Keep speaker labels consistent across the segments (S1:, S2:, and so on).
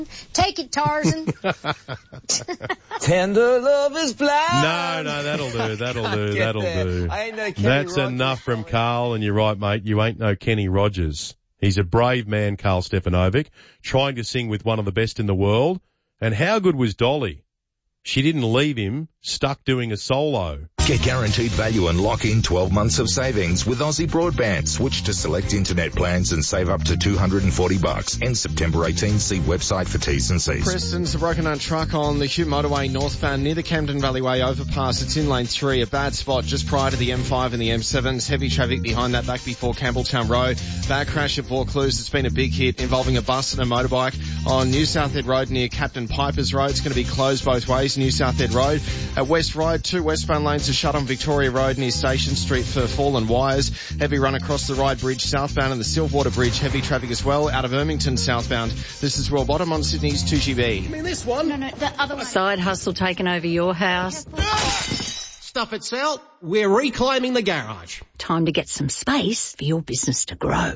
S1: Take it, Tarzan.
S2: Tender love is blind.
S3: No, that'll do.
S2: I ain't no Kenny
S3: That's
S2: Rogers.
S3: enough from Carl, and you're right, mate. You ain't no Kenny Rogers. He's a brave man, Carl Stefanovic, trying to sing with one of the best in the world. And how good was Dolly? She didn't leave him stuck doing a solo.
S4: Get guaranteed value and lock in 12 months of savings with Aussie Broadband. Switch to select internet plans and save up to $240. End September 18. See website for T's and C's.
S5: Preston's a broken down truck on the Hugh Motorway northbound near the Camden Valley Way overpass. It's in lane 3, a bad spot just prior to the M5 and the M7s. Heavy traffic behind that back before Campbelltown Road. Bad crash at Vaucluse. It's been a big hit involving a bus and a motorbike on New Southhead Road near Captain Piper's Road. It's going to be closed both ways, New Southhead Road. At West Ryde, 2 westbound lanes are shut on Victoria Road near Station Street for fallen wires. Heavy run across the Ryde Bridge southbound and the Silverwater Bridge. Heavy traffic as well out of Ermington southbound. This is Royal Bottom on Sydney's 2GB.
S6: You mean this one?
S1: No, the other one.
S7: Side hustle taking over your house.
S6: Stuff it, Sal. We're reclaiming the garage.
S7: Time to get some space for your business to grow.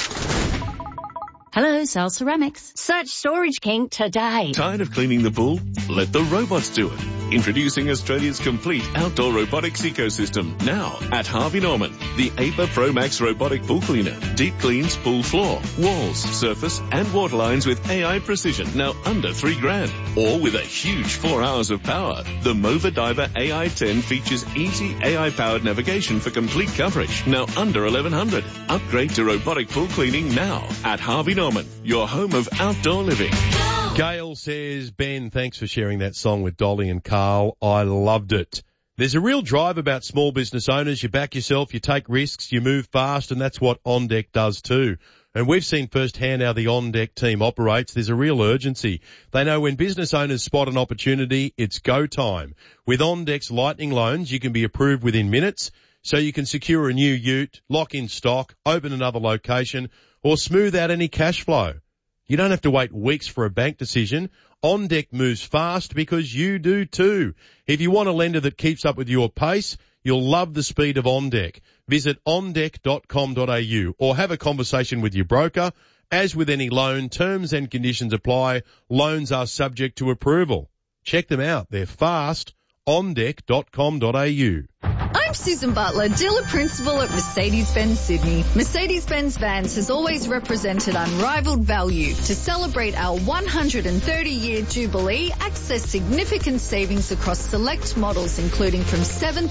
S7: Hello, Sal Ceramics. Search Storage King today.
S8: Tired of cleaning the pool? Let the robots do it. Introducing Australia's complete outdoor robotics ecosystem. Now at Harvey Norman. The APA Pro Max robotic pool cleaner. Deep cleans pool floor, walls, surface and water lines with AI precision. Now under $3,000. Or with a huge 4 hours of power. The Mova Diver AI 10 features easy AI powered navigation for complete coverage. Now under $1,100. Upgrade to robotic pool cleaning now at Harvey Norman. Your home of outdoor living.
S3: Gail says, Ben, thanks for sharing that song with Dolly and Carl. I loved it. There's a real drive about small business owners. You back yourself, you take risks, you move fast, and that's what On Deck does too. And we've seen firsthand how the On Deck team operates. There's a real urgency. They know when business owners spot an opportunity, it's go time. With On Deck's Lightning Loans, you can be approved within minutes, so you can secure a new ute, lock in stock, open another location, or smooth out any cash flow. You don't have to wait weeks for a bank decision. On Deck moves fast because you do too. If you want a lender that keeps up with your pace, you'll love the speed of On Deck. Visit ondeck.com.au or have a conversation with your broker. As with any loan, terms and conditions apply. Loans are subject to approval. Check them out. They're fast. ondeck.com.au.
S9: I'm Susan Butler, dealer principal at Mercedes-Benz Sydney. Mercedes-Benz Vans has always represented unrivaled value. To celebrate our 130-year jubilee, access significant savings across select models, including from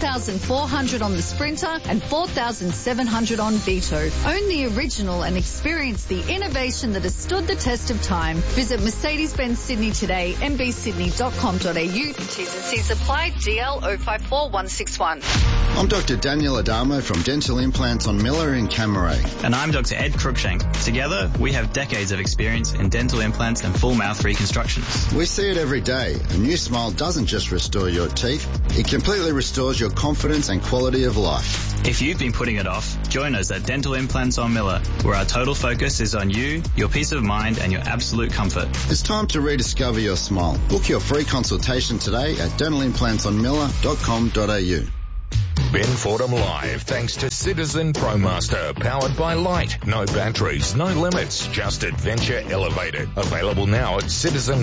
S9: $7,400 on the Sprinter and $4,700 on Vito. Own the original and experience the innovation that has stood the test of time. Visit Mercedes-Benz Sydney today, mbsydney.com.au. T's and C's apply, DL 054161.
S10: I'm Dr. Daniel Adamo from Dental Implants on Miller in Camaray.
S11: And I'm Dr. Ed Cruikshank. Together, we have decades of experience in dental implants and full mouth reconstructions.
S10: We see it every day. A new smile doesn't just restore your teeth, it completely restores your confidence and quality of life.
S11: If you've been putting it off, join us at Dental Implants on Miller, where our total focus is on you, your peace of mind and your absolute comfort.
S10: It's time to rediscover your smile. Book your free consultation today at dentalimplantsonmiller.com.au.
S4: Ben Fordham Live, thanks to Citizen ProMaster, powered by light. No batteries, no limits, just adventure elevated. Available now at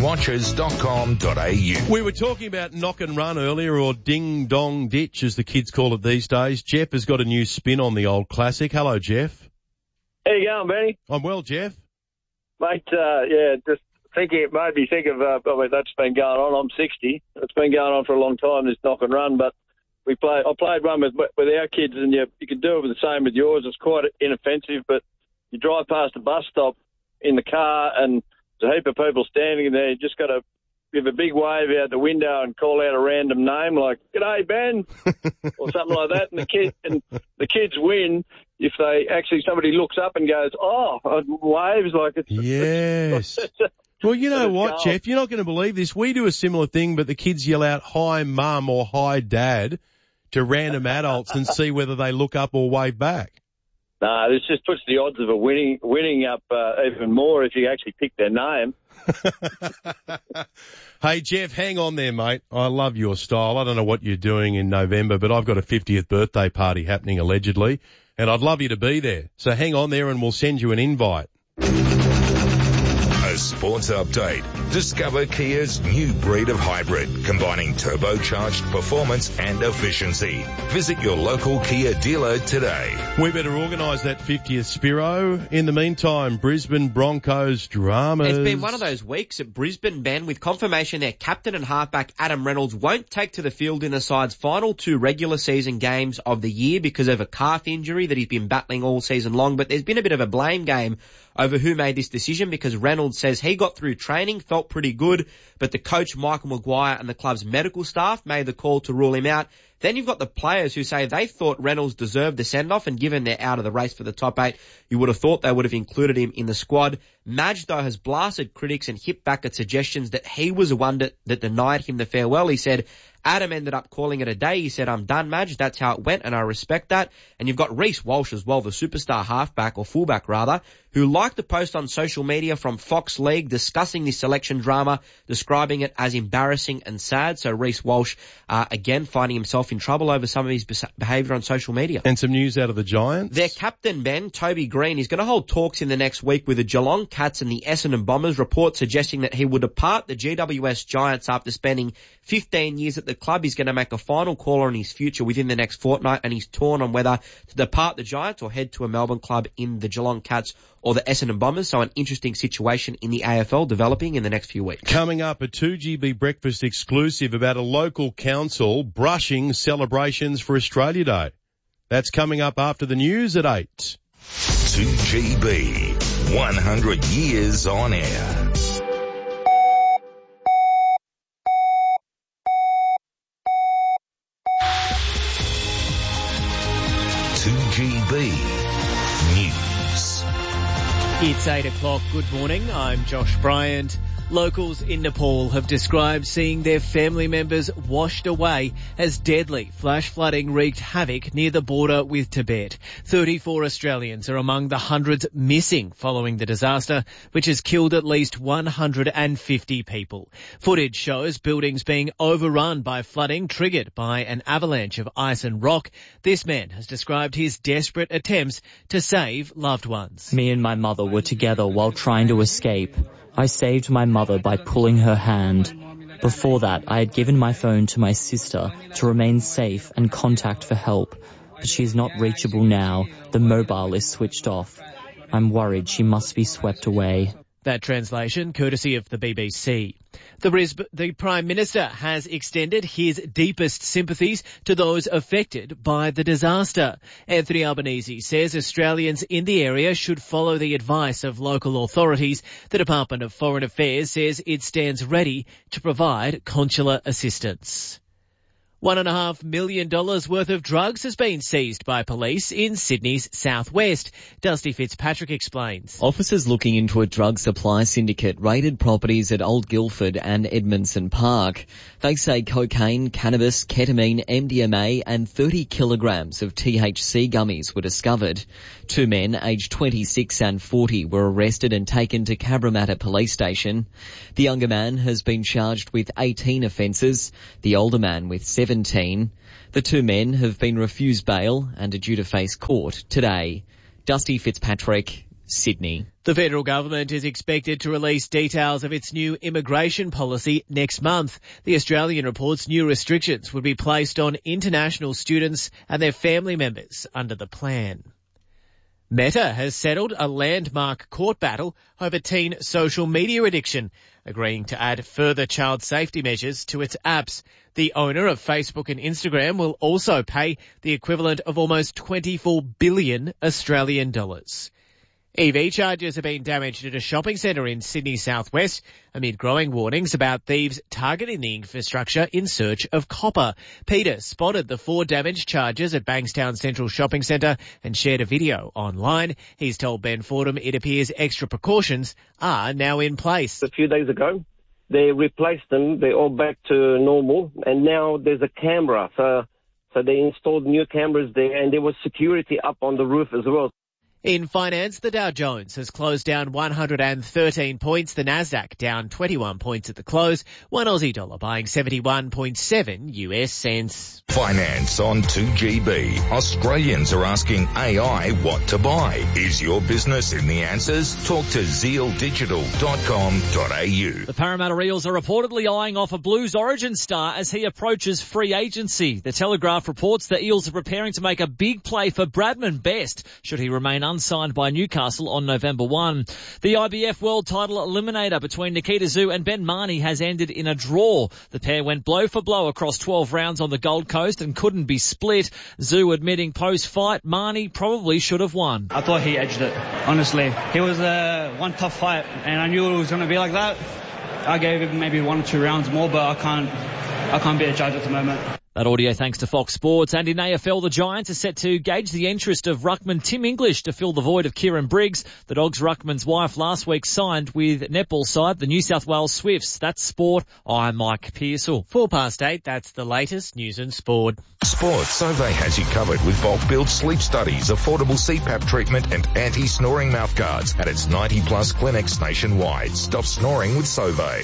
S4: citizenwatches.com.au.
S3: We were talking about knock and run earlier, or ding dong ditch as the kids call it these days. Jeff has got a new spin on the old classic. Hello, Jeff.
S12: How you going, Benny?
S3: I'm well, Jeff.
S12: Mate, just thinking, it made me think of, that's been going on. I'm 60. It's been going on for a long time, this knock and run, but I played one with our kids, and you can do it with the same with yours. It's quite inoffensive, but you drive past a bus stop in the car, and there's a heap of people standing there. You just got to give a big wave out the window and call out a random name like "G'day, Ben," or something like that. And the kids win if somebody looks up and goes, "Oh," and waves like it's.
S3: Yes. Well, you know what, Jeff? You're not going to believe this. We do a similar thing, but the kids yell out "Hi, Mum" or "Hi, Dad" to random adults and see whether they look up or wave back.
S12: No, this just puts the odds of a winning up even more if you actually pick their name.
S3: Hey, Jeff, hang on there, mate. I love your style. I don't know what you're doing in November, but I've got a 50th birthday party happening allegedly, and I'd love you to be there. So hang on there and we'll send you an invite.
S4: A Sports Update. Discover Kia's new breed of hybrid, combining turbocharged performance and efficiency. Visit your local Kia dealer today.
S3: We better organise that 50th Spiro. In the meantime, Brisbane Broncos dramas.
S13: It's been one of those weeks at Brisbane, Ben, with confirmation their captain and halfback Adam Reynolds won't take to the field in the side's final 2 regular season games of the year because of a calf injury that he's been battling all season long. But there's been a bit of a blame game over who made this decision, because Reynolds says he got through training, felt pretty good, but the coach Michael Maguire and the club's medical staff made the call to rule him out. Then you've got the players who say they thought Reynolds deserved the send-off, and given they're out of the race for the top 8, you would have thought they would have included him in the squad. Madge, though, has blasted critics and hit back at suggestions that he was the one that denied him the farewell. He said Adam ended up calling it a day. He said, "I'm done, Madge. That's how it went, and I respect that." And you've got Reece Walsh as well, the superstar halfback, or fullback rather, who liked to post on social media from Fox League discussing this selection drama, describing it as embarrassing and sad. So Reece Walsh, again, finding himself in trouble over some of his behaviour on social media.
S3: And some news out of the Giants.
S13: Their captain, Ben, Toby Green, is going to hold talks in the next week with the Geelong Cats and the Essendon Bombers, reports suggesting that he will depart the GWS Giants after spending 15 years at the club. He's going to make a final call on his future within the next fortnight, and he's torn on whether to depart the Giants or head to a Melbourne club in the Geelong Cats or the Essendon Bombers. So an interesting situation in the AFL developing in the next few weeks.
S3: Coming up, a 2GB breakfast exclusive about a local council brushing celebrations for Australia Day. That's coming up after the news at 8.
S4: 2GB, 100 years on air. News.
S14: It's 8 o'clock. Good morning. I'm Josh Bryant. Locals in Nepal have described seeing their family members washed away as deadly flash flooding wreaked havoc near the border with Tibet. 34 Australians are among the hundreds missing following the disaster, which has killed at least 150 people. Footage shows buildings being overrun by flooding triggered by an avalanche of ice and rock. This man has described his desperate attempts to save loved ones.
S15: Me and my mother were together while trying to escape. I saved my mother by pulling her hand. Before that, I had given my phone to my sister to remain safe and contact for help, but she is not reachable now. The mobile is switched off. I'm worried she must be swept away.
S14: That translation courtesy of the BBC. The Prime Minister has extended his deepest sympathies to those affected by the disaster. Anthony Albanese says Australians in the area should follow the advice of local authorities. The Department of Foreign Affairs says it stands ready to provide consular assistance. $1.5 million worth of drugs has been seized by police in Sydney's southwest. Dusty Fitzpatrick explains.
S16: Officers looking into a drug supply syndicate raided properties at Old Guildford and Edmondson Park. They say cocaine, cannabis, ketamine, MDMA and 30 kilograms of THC gummies were discovered. 2 men aged 26 and 40 were arrested and taken to Cabramatta Police Station. The younger man has been charged with 18 offences, the older man with 17. The 2 men have been refused bail and are due to face court today. Dusty Fitzpatrick, Sydney.
S14: The federal government is expected to release details of its new immigration policy next month. The Australian reports new restrictions would be placed on international students and their family members under the plan. Meta has settled a landmark court battle over teen social media addiction, agreeing to add further child safety measures to its apps. The owner of Facebook and Instagram will also pay the equivalent of almost 24 billion Australian dollars. EV chargers have been damaged at a shopping centre in Sydney southwest amid growing warnings about thieves targeting the infrastructure in search of copper. Peter spotted the 4 damaged chargers at Bankstown Central Shopping Centre and shared a video online. He's told Ben Fordham it appears extra precautions are now in place.
S17: A few days ago, they replaced them. They're all back to normal. And now there's a camera. So they installed new cameras there, and there was security up on the roof as well.
S14: In finance, the Dow Jones has closed down 113 points. The Nasdaq down 21 points at the close. One Aussie dollar buying 71.7 US cents.
S4: Finance on 2GB. Australians are asking AI what to buy. Is your business in the answers? Talk to zealdigital.com.au.
S18: The Parramatta Eels are reportedly eyeing off a Blues origin star as he approaches free agency. The Telegraph reports the Eels are preparing to make a big play for Bradman Best should he remain unsigned by Newcastle on November 1. The IBF World Title Eliminator between Nikita Zhu and Ben Marnie has ended in a draw. The pair went blow for blow across 12 rounds on the Gold Coast and couldn't be split. Zhu admitting post-fight Marnie probably should have won.
S19: I thought he edged it, honestly. It was one tough fight and I knew it was going to be like that. I gave him maybe 1 or 2 rounds more, but I can't be a judge at the moment.
S18: That audio thanks to Fox Sports. And in AFL, the Giants are set to gauge the interest of ruckman Tim English to fill the void of Kieran Briggs. The Dogs' ruckman's wife last week signed with netball side the New South Wales Swifts. That's sport. I'm Mike Pearsall.
S14: 8:04, that's the latest news and sport.
S4: Sports, Sovay has you covered with bulk build sleep studies, affordable CPAP treatment and anti-snoring mouthguards at its 90-plus clinics nationwide. Stop snoring with Sovay.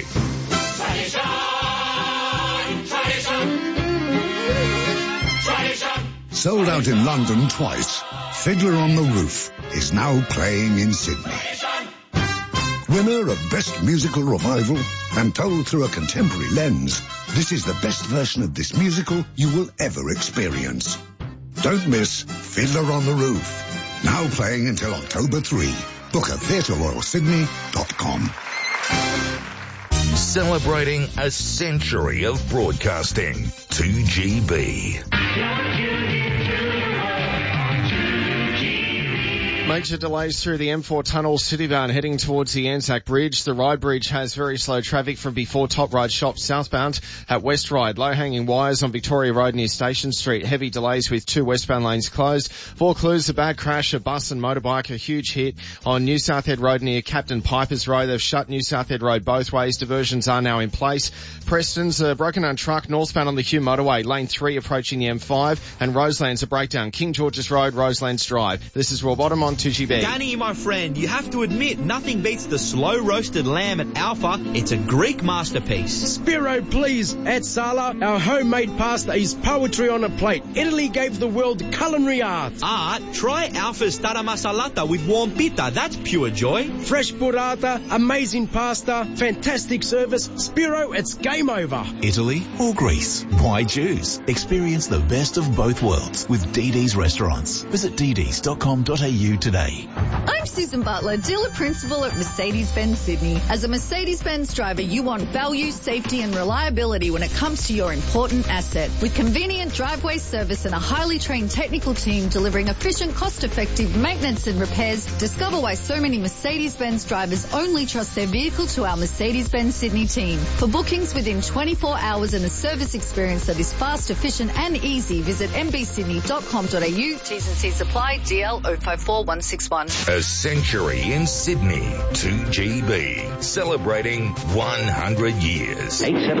S20: Sold out in London twice, Fiddler on the Roof is now playing in Sydney. Winner of Best Musical Revival and told through a contemporary lens, this is the best version of this musical you will ever experience. Don't miss Fiddler on the Roof, now playing until October 3. Book at theatreroyalsydney.com.
S4: Celebrating a century of broadcasting. 2GB.
S5: Major delays through the M4 tunnel citybound heading towards the Anzac Bridge. The Ryde Bridge has very slow traffic from before Top Ryde Shops southbound at West Ryde. Low-hanging wires on Victoria Road near Station Street. Heavy delays with 2 westbound lanes closed. Vaucluse, a bad crash, a bus and motorbike, a huge hit on New South Head Road near Captain Piper's Road. They've shut New South Head Road both ways. Diversions are now in place. Preston's a broken down truck northbound on the Hume Motorway. Lane 3 approaching the M5. And Roseland's a breakdown. King George's Road, Roselands Drive. This is Roy Bottom on 2GB.
S21: Danny, my friend, you have to admit, nothing beats the slow roasted lamb at Alpha. It's a Greek masterpiece.
S2: Spiro, please. At Sala, our homemade pasta is poetry on a plate. Italy gave the world culinary art.
S21: Art? Try Alpha's tara masalata with warm pita. That's pure joy.
S2: Fresh burrata, amazing pasta, fantastic service. Spiro, it's game over.
S22: Italy or Greece? Why choose? Experience the best of both worlds with DD's Restaurants. Visit dds.com.au today.
S9: I'm Susan Butler, dealer principal at Mercedes-Benz Sydney. As a Mercedes-Benz driver, you want value, safety and reliability when it comes to your important asset. With convenient driveway service and a highly trained technical team delivering efficient, cost-effective maintenance and repairs, discover why so many Mercedes-Benz drivers only trust their vehicle to our Mercedes-Benz Sydney team. For bookings within 24 hours and a service experience that is fast, efficient and easy, visit mbsydney.com.au. T's and C's apply. DL 054161.
S4: A century in Sydney. 2GB. Celebrating 100 years.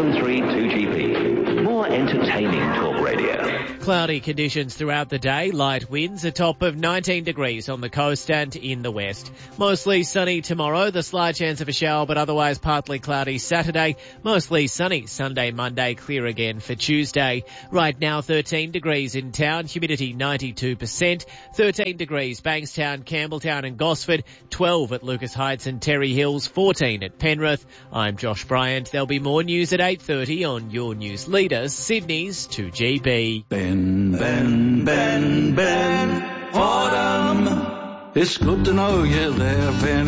S23: 873-2GB. More entertaining talk radio.
S14: Cloudy conditions throughout the day. Light winds, a top of 19 degrees on the coast and in the west. Mostly sunny tomorrow. The slight chance of a shower, but otherwise partly cloudy Saturday. Mostly sunny Sunday, Monday. Clear again for Tuesday. Right now 13 degrees in town. Humidity 92%. 13 degrees Bankstown, Campbelltown and Gosford. 12 at Lucas Heights and Terry Hills. 14 at Penrith. I'm Josh Bryant. There'll be more news at 8:30 on your news leader, Sydney's 2GB.
S22: Ben, Fordham. It's good to know you're there, Ben.